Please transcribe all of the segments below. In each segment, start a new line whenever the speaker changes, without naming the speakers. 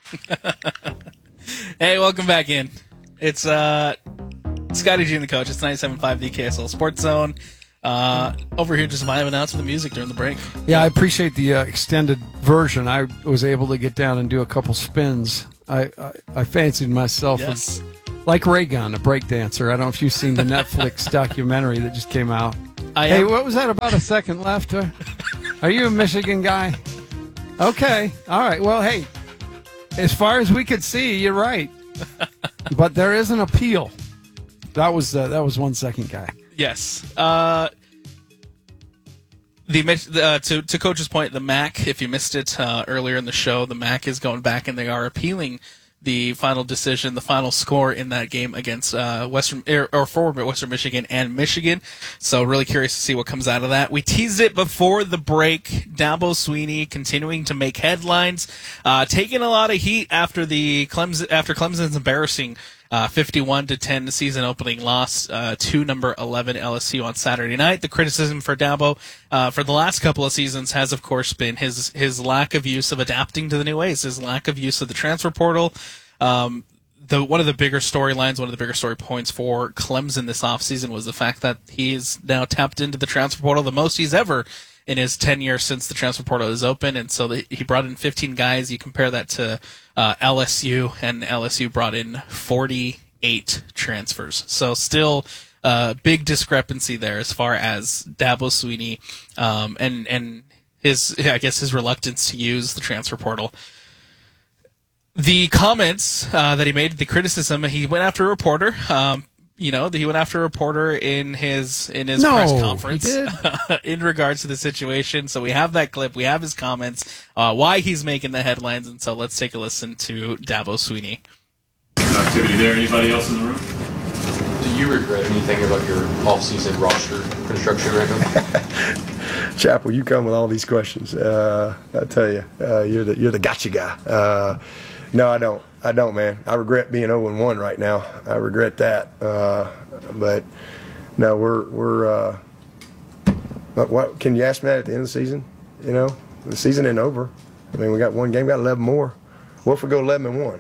Hey, welcome back in. It's Scotty G and the coach. It's 97.5 the KSL Sports Zone. Over here just vibing out to the music during the break.
Yeah, I appreciate the extended version. I was able to get down and do a couple spins. I fancied myself
Yes.
like Raygun, a breakdancer. I don't know if you've seen the Netflix documentary that just came out.
I
What was that, about a second left? Are you a Michigan guy? Okay. All right. Well, hey, as far as we could see, you're right. But there is an appeal. That was 1 second guy.
Yes. To Coach's point, the MAC, if you missed it earlier in the show, the MAC is going back and they are appealing the final decision, the final score in that game against forward Western Michigan and Michigan. So really curious to see what comes out of that. We teased it before the break. Dabo Swinney continuing to make headlines, taking a lot of heat after Clemson's embarrassing 51-10 season opening loss to number 11 LSU on Saturday night. The criticism for Dabo for the last couple of seasons has, of course, been his lack of use of adapting to the new ways, his lack of use of the transfer portal. One of the bigger storylines, one of the bigger story points for Clemson this offseason was the fact that he's now tapped into the transfer portal the most he's ever in his 10 years since the transfer portal is open, and so he brought in 15 guys. You compare that to LSU, and LSU brought in 48 transfers. So still big discrepancy there as far as Dabo Swinney and his reluctance to use the transfer portal. The comments that he made, the criticism, he went after a reporter. He went after a reporter in his press conference
he did.
in regards to the situation. So we have that clip. We have his comments, why he's making the headlines. And so let's take a listen to Dabo Swinney.
Activity there. Anybody else in the room?
Do you regret anything about your off-season roster construction right now?
Chappell, you come with all these questions. I tell you, you're the gotcha guy. No, I don't. I don't, man. I regret being 0-1 right now. I regret that. But no, we're. What can you ask me that at the end of the season? You know, the season ain't over. I mean, we got one game, got 11 more. What if we go 11-1?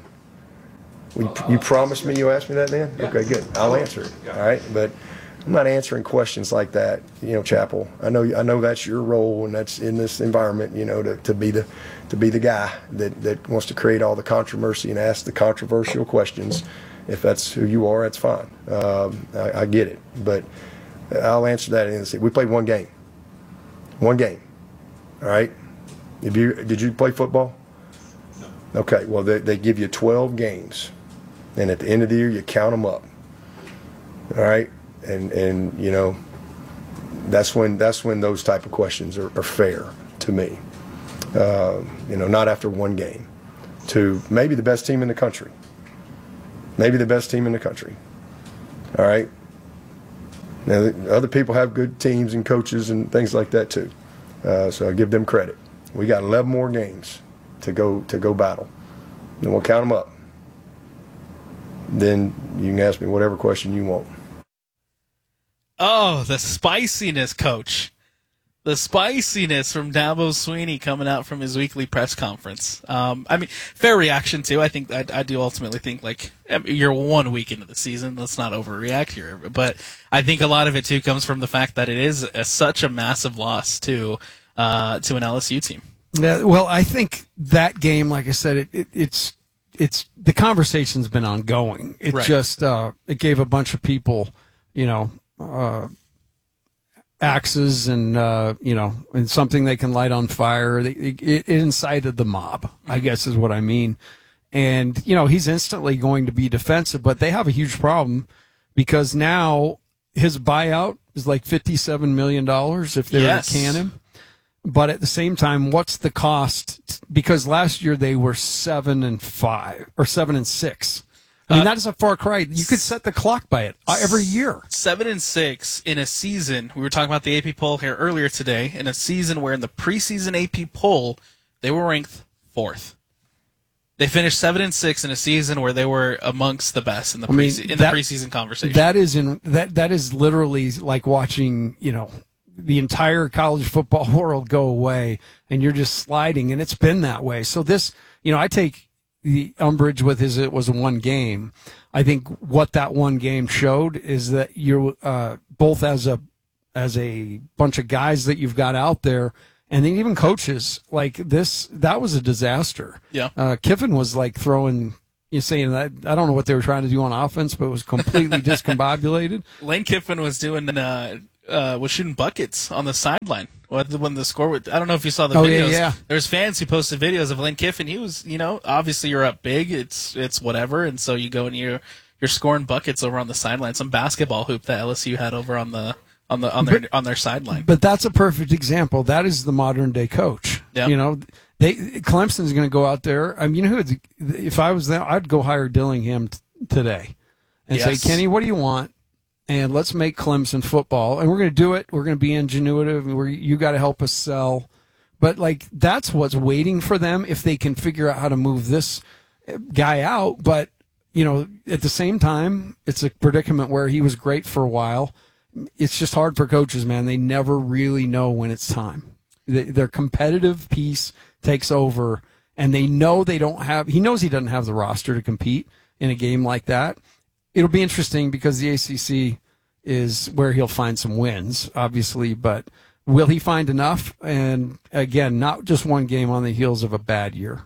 You promised me you asked me that then?
Yeah.
Okay, good. I'll answer it. All right, but I'm not answering questions like that. You know, Chappell. I know that's your role, and that's in this environment. You know, to be the guy that wants to create all the controversy and ask the controversial questions. If that's who you are, that's fine. I get it, but I'll answer that in the season. We played one game. One game. All right. Did you play football? No. Okay. Well, they give you 12 games, and at the end of the year, you count them up. All right. And you know, that's when those type of questions are fair to me. You know, not after one game. To maybe the best team in the country. Maybe the best team in the country. All right. Now, other people have good teams and coaches and things like that too. So I give them credit. We got 11 more games to go battle, and we'll count them up. Then you can ask me whatever question you want.
Oh, the spiciness, Coach. The spiciness from Dabo Swinney coming out from his weekly press conference. I mean, fair reaction, too. I think I do ultimately think, you're 1 week into the season. Let's not overreact here. But I think a lot of it, too, comes from the fact that it is such a massive loss to an LSU team.
Yeah, well, I think that game, like I said, it's the conversation's been ongoing. It
Right.
just it gave a bunch of people, axes and and something they can light on fire. It incited the mob, I guess is what I mean. And he's instantly going to be defensive, but they have a huge problem because now his buyout is like $57 million if they were to can him. But at the same time, what's the cost? Because last year they were 7-5 or 7-6. I mean, that is a far cry. You could set the clock by it every year.
7-6 in a season. We were talking about the AP poll here earlier today. In a season where in the preseason AP poll they were ranked 4th. They finished 7-6 in a season where they were amongst the best in the preseason conversation.
That is literally like watching the entire college football world go away, and you're just sliding, and it's been that way. So this, I take the umbrage with it was one game. I think what that one game showed is that you're both as a bunch of guys that you've got out there, and then even coaches like this. That was a disaster.
Yeah.
Kiffin was like throwing. You're saying that I don't know what they were trying to do on offense, but it was completely discombobulated.
Lane Kiffin was doing was shooting buckets on the sideline when the score would. I don't know if you saw the videos.
Yeah.
There's fans who posted videos of Lane Kiffin. He was, obviously you're up big. It's whatever, and so you go and you're scoring buckets over on the sideline. Some basketball hoop that LSU had over on their sideline.
But that's a perfect example. That is the modern day coach.
Yeah.
Clemson's going to go out there. I mean, if I was them, I'd go hire Dillingham today and say, Kenny, what do you want? And let's make Clemson football. And we're going to do it. We're going to be ingenuitive. You got to help us sell. But, that's what's waiting for them if they can figure out how to move this guy out. But, at the same time, it's a predicament where he was great for a while. It's just hard for coaches, man. They never really know when it's time. Their competitive piece takes over, and they know he knows he doesn't have the roster to compete in a game like that. It'll be interesting because the ACC is where he'll find some wins, obviously, but will he find enough? And again, not just one game on the heels of a bad year.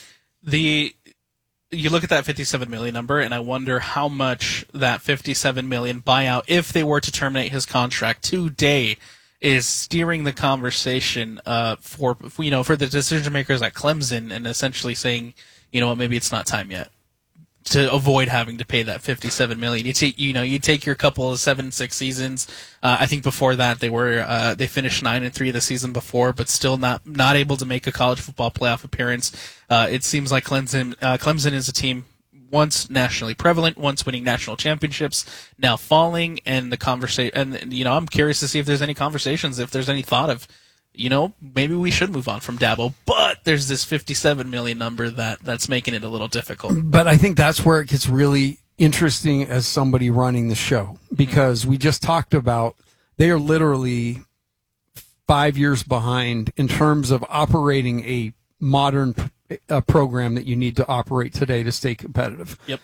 You look at that $57 million number, and I wonder how much that $57 million buyout, if they were to terminate his contract today, is steering the conversation for the decision makers at Clemson, and essentially saying, maybe it's not time yet to avoid having to pay that $57 million. You take your couple of 7-6 seasons. I think before that they finished 9-3 the season before, but still not able to make a college football playoff appearance. It seems like Clemson is a team once nationally prevalent, once winning national championships, now falling, and the conversation. And I'm curious to see if there's any conversations, if there's any thought of, maybe we should move on from Dabo. But there's this $57 million number that's making it a little difficult.
But I think that's where it gets really interesting as somebody running the show, because we just talked about they are literally 5 years behind in terms of operating a modern program that you need to operate today to stay competitive.
Yep.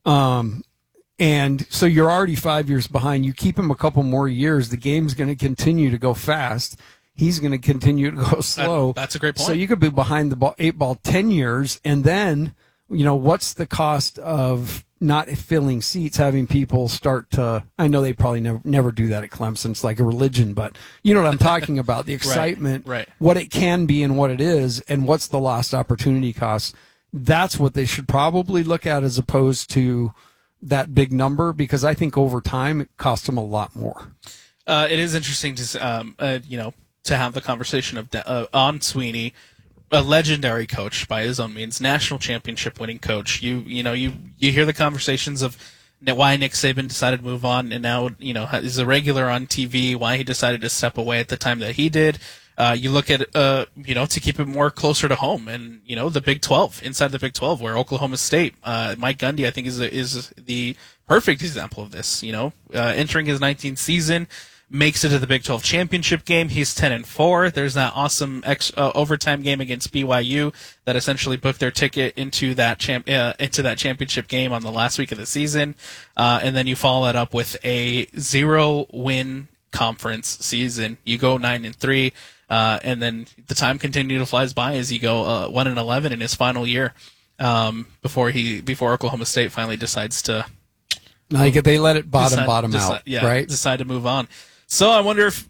And so you're already 5 years behind. You keep him a couple more years, the game's going to continue to go fast. He's going to continue to go slow.
That's a great point.
So you could be behind the 8 ball 10 years, and then, what's the cost of not filling seats, having people start to, I know they probably never do that at Clemson. It's like a religion, but you know what I'm talking about, the excitement,
right.
What it can be and what it is, and what's the lost opportunity cost. That's what they should probably look at as opposed to that big number, because I think over time it costs them a lot more.
It is interesting to have the conversation on Sweeney, a legendary coach by his own means, national championship winning coach. You hear the conversations of why Nick Saban decided to move on, and now is a regular on TV. Why he decided to step away at the time that he did. You look at to keep it more closer to home, and the Big 12, inside the Big 12, where Oklahoma State, Mike Gundy, I think is the perfect example of this. Entering his 19th season, makes it to the Big 12 championship game. He's 10-4. There's that awesome overtime game against BYU that essentially booked their ticket into that championship game on the last week of the season. And then you follow that up with a 0-win conference season. You go 9-3, and then the time continues to flies by as you go 1-11 in his final year, before Oklahoma State finally decides to.
They let it bottom out, right?
Decide to move on. So I wonder if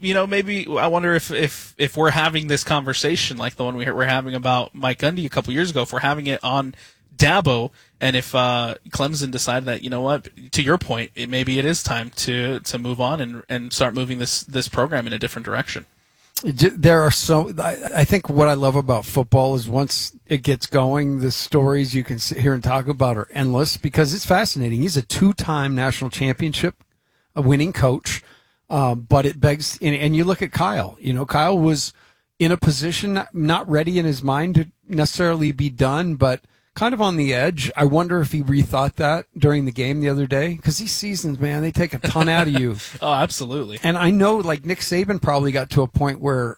if we're having this conversation like the one we're having about Mike Gundy a couple years ago, if we're having it on Dabo, and if Clemson decided that to your point, maybe it is time to move on and start moving this program in a different direction.
There are I think what I love about football is once it gets going, the stories you can sit here and talk about are endless, because it's fascinating. He's a 2-time national championship winning coach. But it begs, and you look at Kyle. Kyle was in a position not ready in his mind to necessarily be done, but kind of on the edge. I wonder if he rethought that during the game the other day, because these seasons, man, they take a ton out of you.
Oh, absolutely.
And I know, Nick Saban probably got to a point where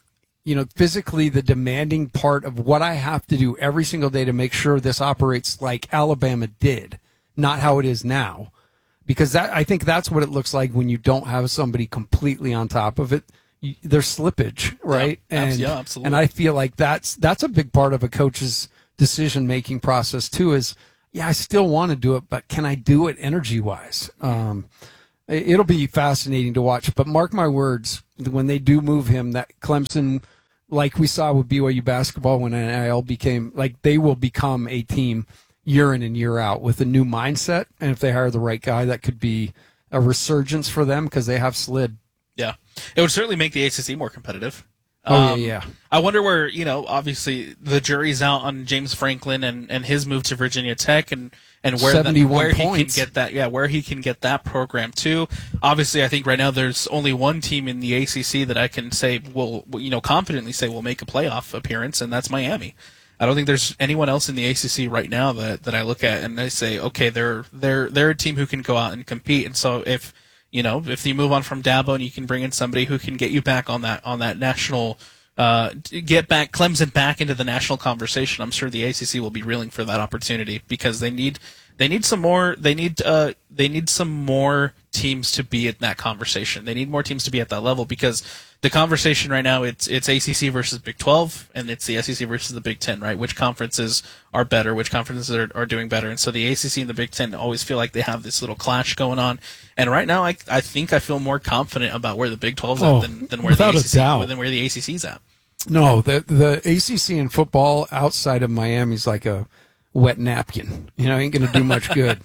physically the demanding part of what I have to do every single day to make sure this operates like Alabama did, not how it is now. Because I think that's what it looks like when you don't have somebody completely on top of it. There's slippage, right?
Yeah, absolutely.
And I feel like that's a big part of a coach's decision-making process too, is, I still want to do it, but can I do it energy-wise? It'll be fascinating to watch, but mark my words, when they do move him, that Clemson, like we saw with BYU basketball when NIL became, like, they will become a team year in and year out with a new mindset, and if they hire the right guy, that could be a resurgence for them because they have slid.
Yeah. It would certainly make the ACC more competitive.
Yeah.
I wonder where, obviously the jury's out on James Franklin and his move to Virginia Tech and where
71
he
points.
can get that, where he can get that program to. Obviously, I think right now there's only one team in the ACC that I can say confidently say will make a playoff appearance, and that's Miami. I don't think there's anyone else in the ACC right now that I look at and I say, okay, they're a team who can go out and compete. And so if you move on from Dabo and you can bring in somebody who can get you back on that national, get back Clemson back into the national conversation, I'm sure the ACC will be reeling for that opportunity because they need some more teams to be at that conversation. They need more teams to be at that level because the conversation right now it's ACC versus Big 12 and it's the SEC versus the Big 10, right? Which conferences are better? Which conferences are doing better? And so the ACC and the Big 10 always feel like they have this little clash going on. And right now, I think I feel more confident about where the Big 12's at than where the ACC's at.
No, the ACC in football outside of Miami's like a wet napkin. Ain't going to do much good.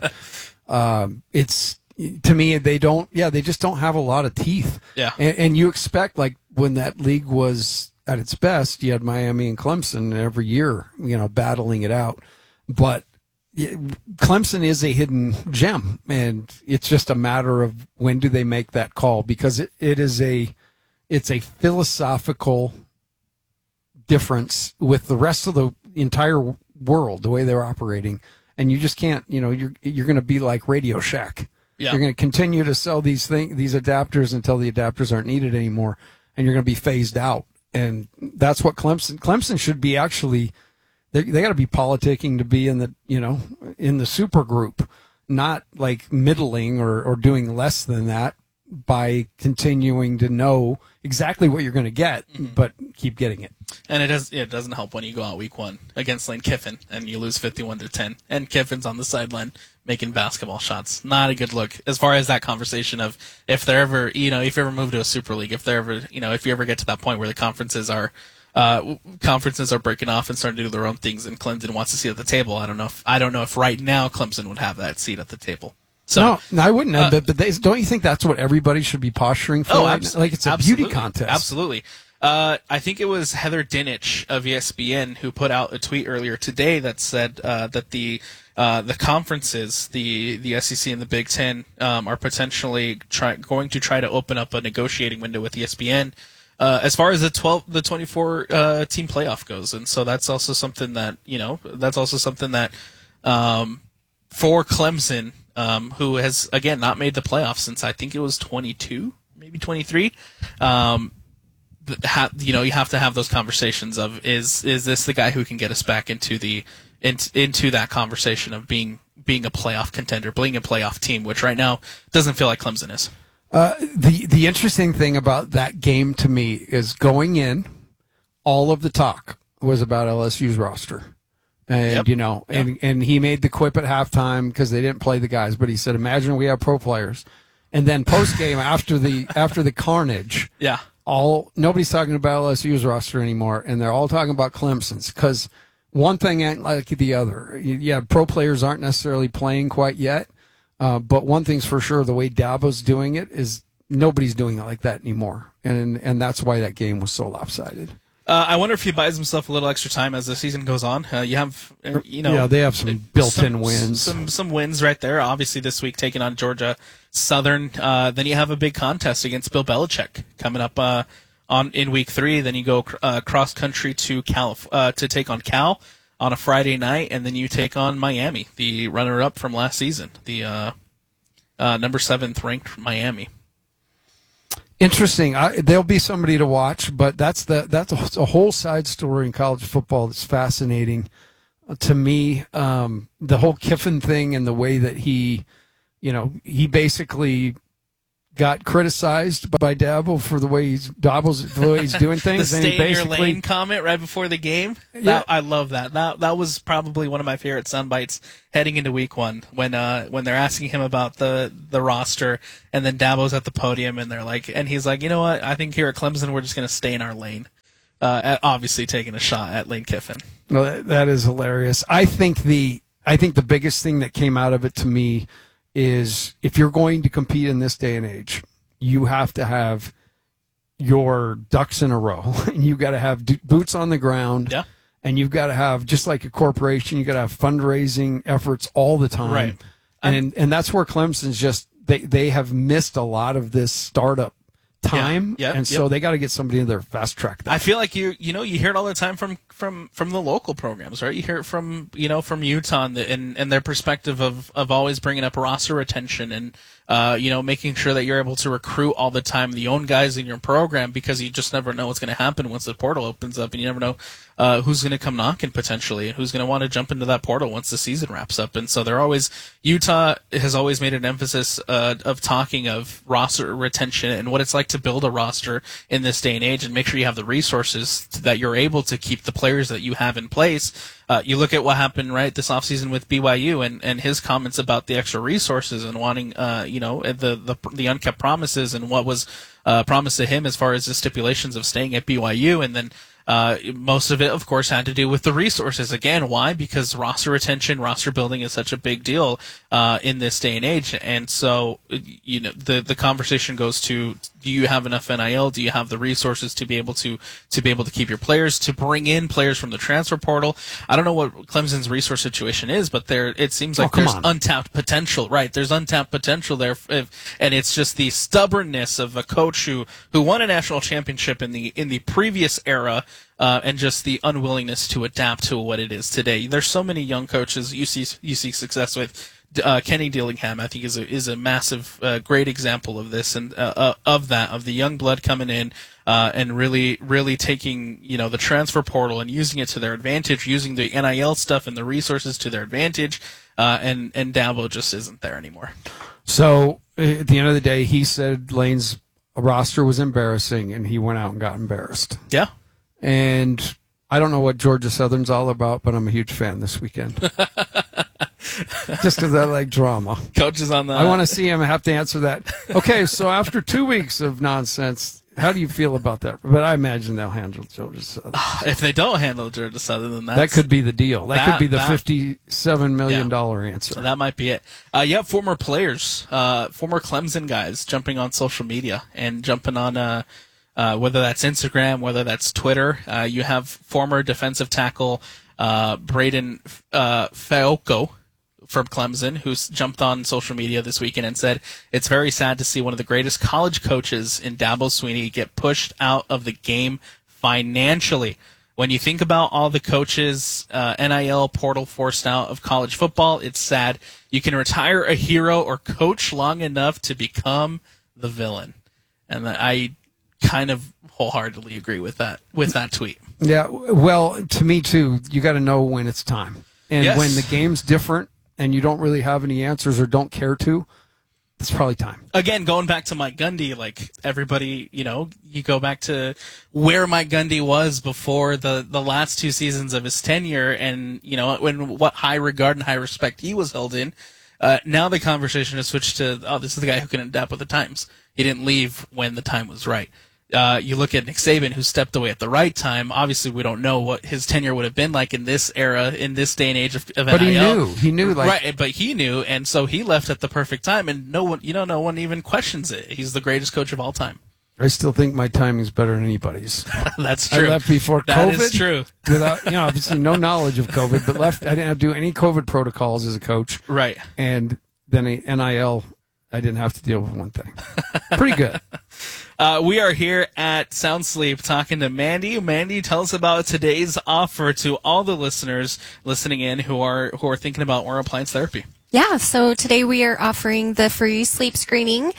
It's, to me, they just don't have a lot of teeth.
Yeah.
And you expect, like, when that league was at its best, you had Miami and Clemson every year, battling it out. But Clemson is a hidden gem, and it's just a matter of when do they make that call, because it's a philosophical difference with the rest of the entire world, the way they're operating. And you just can't, you're going to be like Radio Shack.
Yeah.
You're going to continue to sell these adapters until the adapters aren't needed anymore, and you're going to be phased out. And that's what Clemson should be actually. They got to be politicking to be in the super group, not like middling or doing less than that by continuing to know exactly what you're going to get, but keep getting it.
And it doesn't help when you go out week 1 against Lane Kiffin and you lose 51-10, and Kiffin's on the sideline making basketball shots. Not a good look as far as that conversation of if you ever move to a super league, if you ever get to that point where the conferences are breaking off and starting to do their own things, and Clemson wants a seat at the table. I don't know if right now Clemson would have that seat at the table. So,
no, I wouldn't. But don't you think that's what everybody should be posturing for? Like it's a beauty contest.
Absolutely. I think it was Heather Dinich of ESPN who put out a tweet earlier today that said that the conferences, the SEC and the Big Ten, are potentially going to try to open up a negotiating window with ESPN. As far as the 24 team playoff goes, and so that's also something that for Clemson, who has again not made the playoffs since I think it was 22, maybe 23. You have to have those conversations of is this the guy who can get us back into that conversation of being a playoff contender, being a playoff team, which right now doesn't feel like Clemson is.
The interesting thing about that game to me is going in, all of the talk was about LSU's roster. And, and he made the quip at halftime because they didn't play the guys, but he said, imagine we have pro players. And then post game after the carnage, nobody's talking about LSU's roster anymore. And they're all talking about Clemson's because one thing ain't like the other. Pro players aren't necessarily playing quite yet. But one thing's for sure, the way Dabo's doing it is nobody's doing it like that anymore. And that's why that game was so lopsided.
I wonder if he buys himself a little extra time as the season goes on. They have some
built-in wins.
Some wins right there. Obviously this week taking on Georgia Southern. Then you have a big contest against Bill Belichick coming up in week 3. Then you go cross country to to take on Cal on a Friday night, and then you take on Miami, the runner-up from last season, the number 7th ranked Miami.
Interesting. There'll be somebody to watch, but that's a whole side story in college football that's fascinating to me. The whole Kiffin thing and the way that he basically got criticized by Dabo for the way he's doing things.
The
and he
stay in your
basically
lane comment right before the game.
Yeah.
I love that. That was probably one of my favorite sound bites heading into week 1 when they're asking him about the roster, and then Dabo's at the podium and he's like, you know what? I think here at Clemson we're just going to stay in our lane. Obviously taking a shot at Lane Kiffin.
No, that is hilarious. I think the biggest thing that came out of it to me is if you're going to compete in this day and age, you have to have your ducks in a row. And you've got to have boots on the ground.
Yeah.
And you've got to have, just like a corporation, you've got to have fundraising efforts all the time.
Right.
And that's where Clemson's just, they have missed a lot of this startup time.
Yeah.
And so they got to get somebody in there fast track that.
I feel like you hear it all the time from the local programs, right? You hear it from Utah and their perspective of always bringing up roster retention and making sure that you're able to recruit all the time the own guys in your program, because you just never know what's going to happen once the portal opens up, and you never know who's going to come knocking potentially and who's going to want to jump into that portal once the season wraps up. And so Utah has always made an emphasis of talking of roster retention and what it's like to build a roster in this day and age, and make sure you have the resources that you're able to keep the players that you have in place. You look at what happened right this offseason with BYU and his comments about the extra resources and wanting the unkept promises and what was promised to him as far as the stipulations of staying at BYU, and then most of it, of course, had to do with the resources. Again, why? Because roster retention, roster building is such a big deal in this day and age. And so, the conversation goes to: do you have enough NIL? Do you have the resources to be able to keep your players, to bring in players from the transfer portal? I don't know what Clemson's resource situation is, but it seems like there's untapped potential. Right, there's untapped potential there, and it's just the stubbornness of a coach who won a national championship in the previous era. And just the unwillingness to adapt to what it is today. There's so many young coaches you see success with. Kenny Dillingham, I think, is a massive, great example of this, and of the young blood coming in and really taking the transfer portal and using it to their advantage, using the NIL stuff and the resources to their advantage. And Dabo just isn't there anymore.
So at the end of the day, he said Lane's roster was embarrassing, and he went out and got embarrassed.
Yeah.
And I don't know what Georgia Southern's all about, but I'm a huge fan this weekend. Just because I like drama.
Coach is on the...
I want to see him have to answer that. Okay, so after 2 weeks of nonsense, how do you feel about that? But I imagine they'll handle Georgia Southern.
If they don't handle Georgia Southern, then
that could be the deal. That could be the $57 million answer.
So that might be it. Former players, former Clemson guys jumping on social media and jumping on... whether that's Instagram, whether that's Twitter. You have former defensive tackle Braden Fehoko from Clemson, who's jumped on social media this weekend and said it's very sad to see one of the greatest college coaches in Dabo Swinney get pushed out of the game financially. When you think about all the coaches, NIL portal forced out of college football, it's sad. You can retire a hero or coach long enough to become the villain. And I kind of wholeheartedly agree with that tweet.
Yeah, well, to me too, you got to know when it's time. And
yes.
When the game's different and you don't really have any answers or don't care to, it's probably time.
Again, going back to Mike Gundy, like everybody, you go back to where Mike Gundy was before the last 2 seasons of his tenure, and what high regard and high respect he was held in. Now the conversation has switched to, this is the guy who can adapt with the times. He didn't leave when the time was right. You look at Nick Saban, who stepped away at the right time. Obviously, we don't know what his tenure would have been like in this era, in this day and age of NIL.
But he knew,
right? But he knew, and so he left at the perfect time, and no one even questions it. He's the greatest coach of all time.
I still think my timing's better than anybody's.
That's true.
I left before COVID.
That is true.
Without, obviously no knowledge of COVID, but left. I didn't have to do any COVID protocols as a coach.
Right.
And then NIL, I didn't have to deal with one thing. Pretty good.
We are here at Sound Sleep talking to Mandy. Mandy, tell us about today's offer to all the listeners listening in who are thinking about oral appliance therapy.
Yeah, so today we are offering the free sleep screening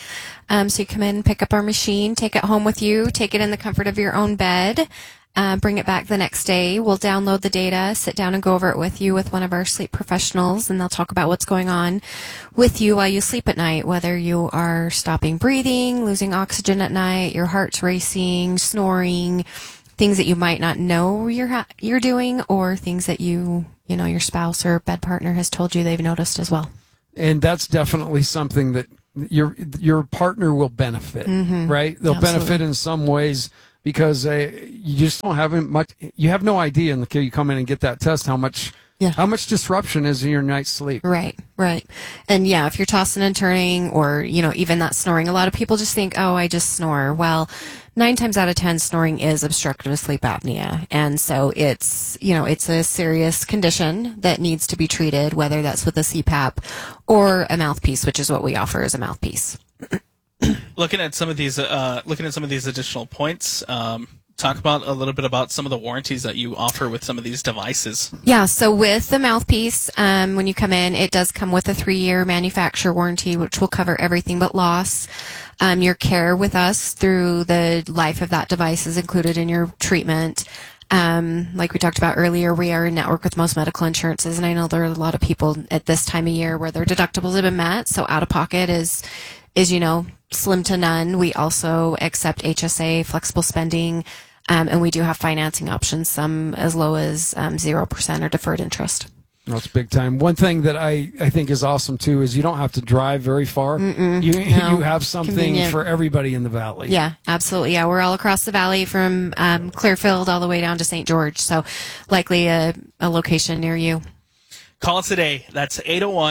So you come in, pick up our machine, take it home with you, take it in the comfort of your own bed, bring it back the next day. We'll download the data, sit down and go over it with you with one of our sleep professionals, and they'll talk about what's going on with you while you sleep at night, whether you are stopping breathing, losing oxygen at night, your heart's racing, snoring, things that you might not know you're doing, or things that your spouse or bed partner has told you they've noticed as well.
And that's definitely something that your partner will benefit, right? They'll benefit in some ways because you just don't have much. You have no idea until you come in and get that test how much disruption is in your night's sleep.
Right. And yeah, if you're tossing and turning, or even that snoring, a lot of people just think, oh, I just snore. Well, 9 times out of 10, snoring is obstructive sleep apnea, and so it's a serious condition that needs to be treated, whether that's with a CPAP or a mouthpiece, which is what we offer as a mouthpiece.
Looking at some of these additional points, talk about a little bit about some of the warranties that you offer with some of these devices.
Yeah, so with the mouthpiece, when you come in, it does come with a 3-year manufacturer warranty, which will cover everything but loss. Your care with us through the life of that device is included in your treatment. Like we talked about earlier, we are in network with most medical insurances, and I know there are a lot of people at this time of year where their deductibles have been met, so out of pocket is slim to none. We also accept HSA, flexible spending, and we do have financing options, some as low as 0% or deferred interest.
That's big time. One thing that I think is awesome, too, is you don't have to drive very far. You have something convenient for everybody in the valley.
Yeah, absolutely. Yeah, we're all across the valley from Clearfield all the way down to St. George, so likely a location near you.
Call us today. That's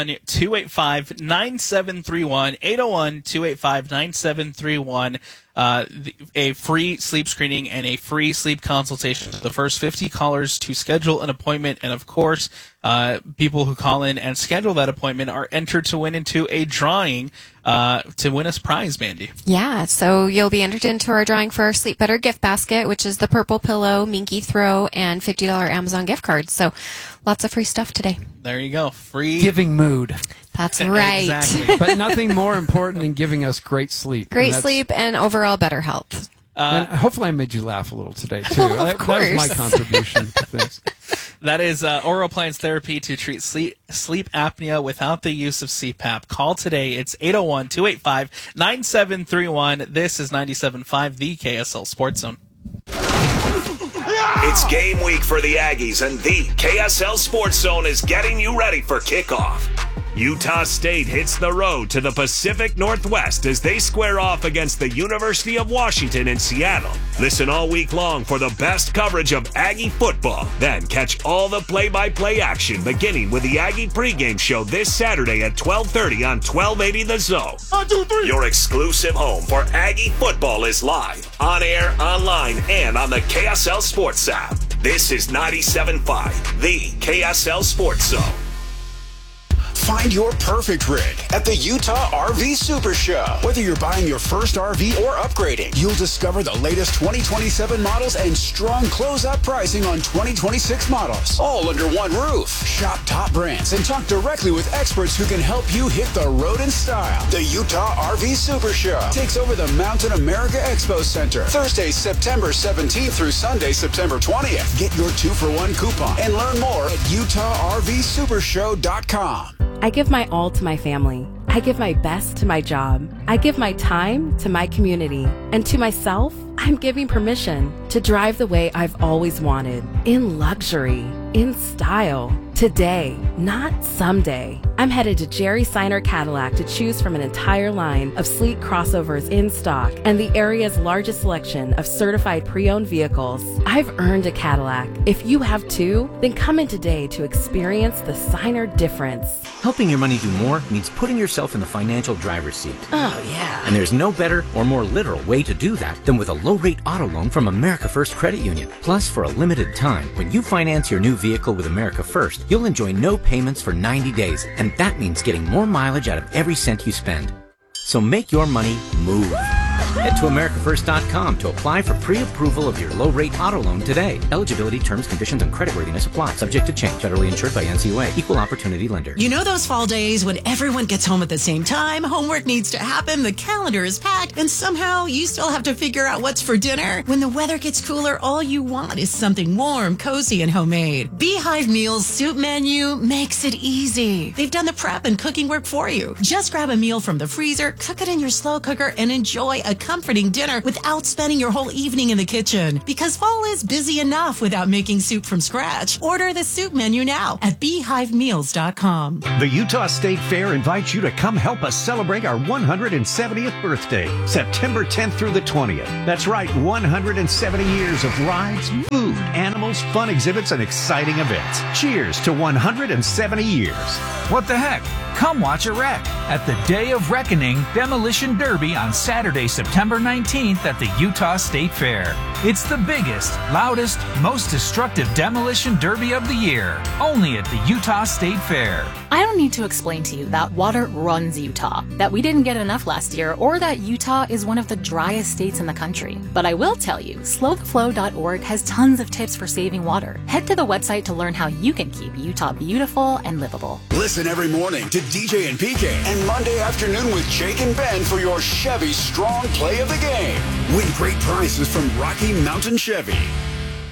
801-285-9731, 801-285-9731. A free sleep screening and a free sleep consultation for the first 50 callers to schedule an appointment. And, of course, people who call in and schedule that appointment are entered to win into a drawing to win a prize, Mandy.
Yeah, so you'll be entered into our drawing for our Sleep Better gift basket, which is the purple pillow, Minky throw, and $50 Amazon gift cards. So lots of free stuff today.
There you go. Free
giving mood.
That's right.
Exactly.
But nothing more important than giving us great sleep.
Great sleep and overall better health.
And hopefully I made you laugh a little today, too.
Well, of course.
That was my contribution to things.
That is oral appliance therapy to treat sleep apnea without the use of CPAP. Call today. It's 801-285-9731. This is 97.5, the KSL Sports Zone.
It's game week for the Aggies, and the KSL Sports Zone is getting you ready for kickoff. Utah State hits the road to the Pacific Northwest as they square off against the University of Washington in Seattle. Listen all week long for the best coverage of Aggie football. Then catch all the play-by-play action beginning with the Aggie pregame show this Saturday at 12:30 on 1280 The Zone. 1, 2, 3. Your exclusive home for Aggie football is live, on air, online, and on the KSL Sports app. This is 97.5, the KSL Sports Zone.
Find your perfect rig at the Utah RV Super Show. Whether you're buying your first RV or upgrading, you'll discover the latest 2027 models and strong closeout pricing on 2026 models, all under one roof. Shop top brands and talk directly with experts who can help you hit the road in style. The Utah RV Super Show takes over the Mountain America Expo Center Thursday, September 17th through Sunday, September 20th. Get your 2-for-1 coupon and learn more at UtahRVSupershow.com.
I give my all to my family. I give my best to my job. I give my time to my community. And to myself, I'm giving permission to drive the way I've always wanted. In luxury, in style. Today, not someday. I'm headed to Jerry Seiner Cadillac to choose from an entire line of sleek crossovers in stock and the area's largest selection of certified pre-owned vehicles. I've earned a Cadillac. If you have too, then come in today to experience the Seiner difference.
Helping your money do more means putting yourself in the financial driver's seat.
Oh, yeah.
And there's no better or more literal way to do that than with a low-rate auto loan from America First Credit Union. Plus, for a limited time, when you finance your new vehicle with America First, you'll enjoy no payments for 90 days, and that means getting more mileage out of every cent you spend. So make your money move. Head to AmericaFirst.com to apply for pre-approval of your low-rate auto loan today. Eligibility, terms, conditions, and creditworthiness apply. Subject to change. Federally insured by NCUA. Equal opportunity lender.
You know those fall days when everyone gets home at the same time, homework needs to happen, the calendar is packed, and somehow you still have to figure out what's for dinner? When the weather gets cooler, all you want is something warm, cozy, and homemade. Beehive Meals soup menu makes it easy. They've done the prep and cooking work for you. Just grab a meal from the freezer, cook it in your slow cooker, and enjoy a comforting dinner without spending your whole evening in the kitchen. Because fall is busy enough without making soup from scratch. Order the soup menu now at beehivemeals.com.
The Utah State Fair invites you to come help us celebrate our 170th birthday, September 10th through the 20th. That's right, 170 years of rides, food, animals, fun exhibits, and exciting events. Cheers to 170 years.
What the heck? Come watch a wreck at the Day of Reckoning Demolition Derby on Saturday, September 19th at the Utah State Fair. It's the biggest, loudest, most destructive demolition derby of the year, only at the Utah State Fair.
I don't need to explain to you that water runs Utah, that we didn't get enough last year, or that Utah is one of the driest states in the country. But I will tell you, slowtheflow.org has tons of tips for saving water. Head to the website to learn how you can keep Utah beautiful and livable.
Listen every morning to DJ and PK and Monday afternoon with Jake and Ben for your Chevy Strong Play of the Game. Win great prizes from Rocky Mountain Chevy.